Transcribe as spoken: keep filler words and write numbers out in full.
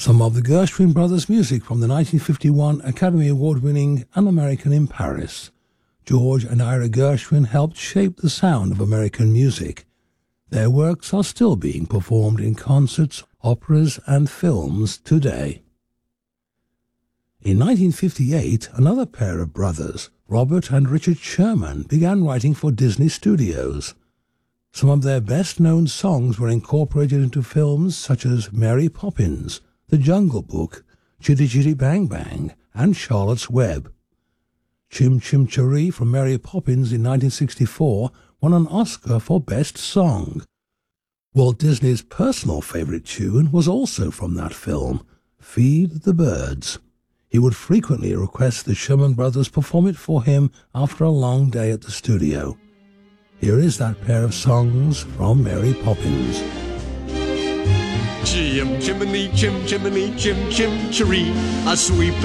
Some of the Gershwin brothers' music from the nineteen fifty-one Academy Award-winning An American in Paris. George and Ira Gershwin helped shape the sound of American music. Their works are still being performed in concerts, operas and films today. In nineteen fifty-eight, another pair of brothers, Robert and Richard Sherman, began writing for Disney Studios. Some of their best-known songs were incorporated into films such as Mary Poppins, The Jungle Book, Chitty Chitty Bang Bang, and Charlotte's Web. Chim Chim Cheree from Mary Poppins in nineteen sixty-four won an Oscar for Best Song. Walt Disney's personal favorite tune was also from that film, Feed the Birds. He would frequently request the Sherman brothers perform it for him after a long day at the studio. Here is that pair of songs from Mary Poppins. Chim chimney, chim chimney, chim chim cheree, a sweet